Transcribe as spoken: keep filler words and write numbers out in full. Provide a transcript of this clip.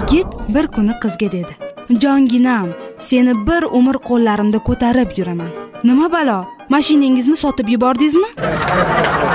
Yigit bir kuni qizga dedi: "Jonginam, seni bir umr qo'llarimda ko'tarib yuraman. Nima balo, mashinangizni sotib yubordingizmi?"